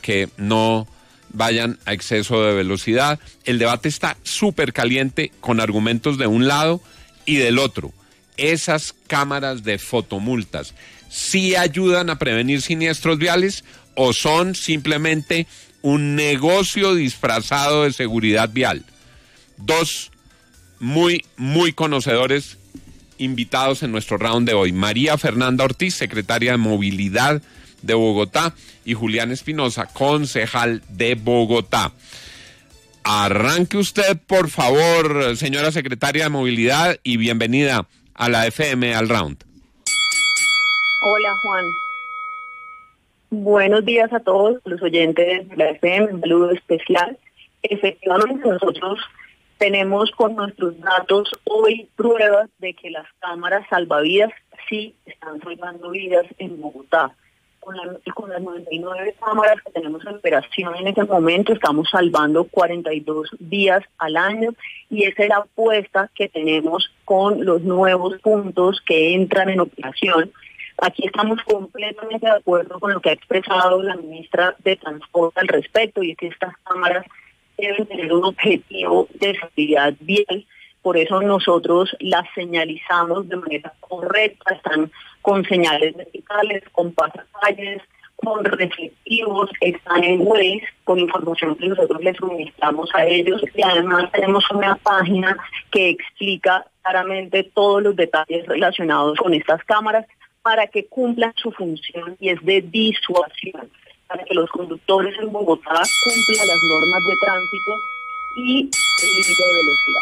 que no vayan a exceso de velocidad. El debate está súper caliente con argumentos de un lado y del otro. Esas cámaras de fotomultas, ¿sí ayudan a prevenir siniestros viales o son simplemente un negocio disfrazado de seguridad vial? Dos muy conocedores invitados en nuestro round de hoy. María Fernanda Ortiz, secretaria de Movilidad de Bogotá, y Julián Espinosa, concejal de Bogotá. Arranque usted, por favor, señora secretaria de Movilidad, y bienvenida a la FM al round. Hola, Juan. Buenos días a todos los oyentes de la FM, un saludo especial. Efectivamente, nosotros tenemos con nuestros datos hoy pruebas de que las cámaras salvavidas sí están salvando vidas en Bogotá. Con las 99 cámaras que tenemos en operación en este momento, estamos salvando 42 vidas al año, y esa es la apuesta que tenemos con los nuevos puntos que entran en operación. Aquí estamos completamente de acuerdo con lo que ha expresado la ministra de Transporte al respecto, y es que estas cámaras deben tener un objetivo de seguridad vial. Por eso nosotros las señalizamos de manera correcta, están con señales verticales, con pasacalles, con reflectivos, están en Waze, con información que nosotros les suministramos a ellos, y además tenemos una página que explica claramente todos los detalles relacionados con estas cámaras para que cumplan su función, y es de disuasión, para que los conductores en Bogotá cumplan las normas de tránsito y el límite de velocidad.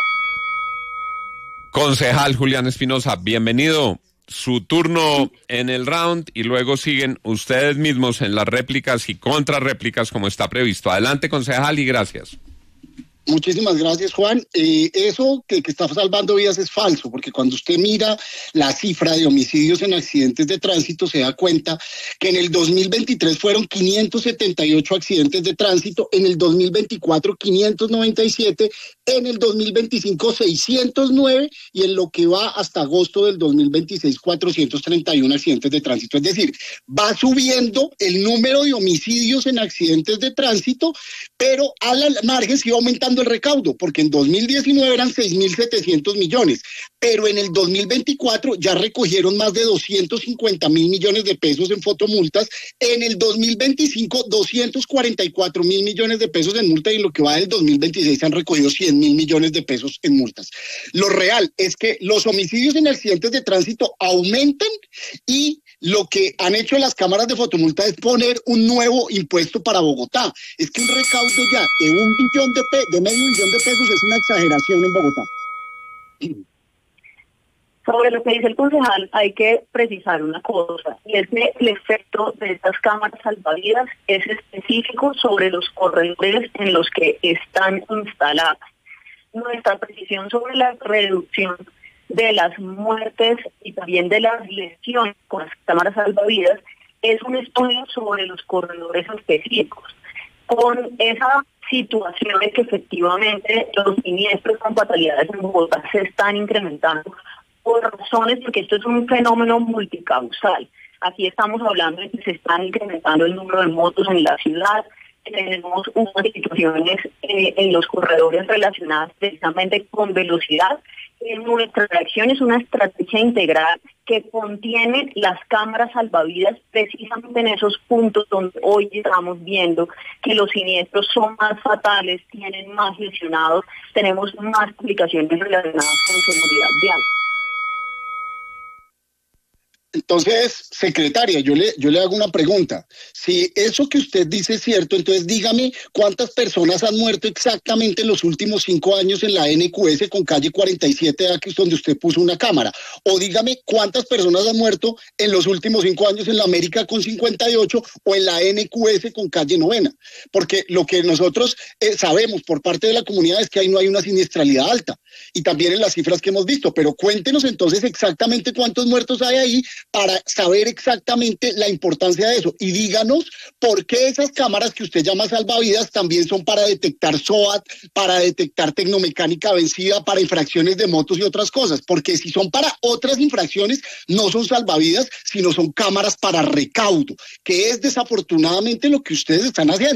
Concejal Julián Espinosa, bienvenido. Su turno en el round, y luego siguen ustedes mismos en las réplicas y contrarréplicas como está previsto. Adelante, concejal, y gracias. Muchísimas gracias, Juan. Eso que está salvando vidas es falso, porque cuando usted mira la cifra de homicidios en accidentes de tránsito, se da cuenta que en el 2023 fueron 578 accidentes de tránsito, en el 2024 597, en el 2025 609, y en lo que va hasta agosto del 2026 431 accidentes de tránsito. Es decir, va subiendo el número de homicidios en accidentes de tránsito, pero a la margen se va aumentando el recaudo, porque en 2019 eran 6.700 millones, pero en el 2024 ya recogieron más de 250.000 millones de pesos en fotomultas, en el 2025 244.000 millones de pesos en multa, y en lo que va del 2026 han recogido 100.000 millones de pesos en multas. Lo real es que los homicidios en accidentes de tránsito aumentan, y lo que han hecho las cámaras de fotomulta es poner un nuevo impuesto para Bogotá. Es que un recaudo ya de medio billón de pesos es una exageración en Bogotá. Sobre lo que dice el concejal, hay que precisar una cosa, y es que el efecto de estas cámaras salvavidas es específico sobre los corredores en los que están instaladas. Nuestra precisión sobre la reducción de las muertes y también de las lesiones con las cámaras salvavidas es un estudio sobre los corredores específicos. Con esa situación de que efectivamente los siniestros con fatalidades en Bogotá se están incrementando por razones, porque esto es un fenómeno multicausal. Aquí estamos hablando de que se están incrementando el número de motos en la ciudad, tenemos unas situaciones en los corredores relacionadas precisamente con velocidad. Nuestra reacción es una estrategia integral que contiene las cámaras salvavidas precisamente en esos puntos donde hoy estamos viendo que los siniestros son más fatales, tienen más lesionados, tenemos más complicaciones relacionadas con seguridad vial. Entonces, secretaria, yo le hago una pregunta. Si eso que usted dice es cierto, entonces dígame cuántas personas han muerto exactamente en los últimos 5 años en la NQS con calle 47A, que es donde usted puso una cámara. O dígame cuántas personas han muerto en los últimos 5 años en la América con 58 o en la NQS con calle 9. Porque lo que nosotros sabemos por parte de la comunidad es que ahí no hay una siniestralidad alta. Y también en las cifras que hemos visto. Pero cuéntenos entonces exactamente cuántos muertos hay ahí, para saber exactamente la importancia de eso. Y díganos por qué esas cámaras que usted llama salvavidas también son para detectar SOAT, para detectar tecnomecánica vencida, para infracciones de motos y otras cosas. Porque si son para otras infracciones, no son salvavidas, sino son cámaras para recaudo, que es desafortunadamente lo que ustedes están haciendo.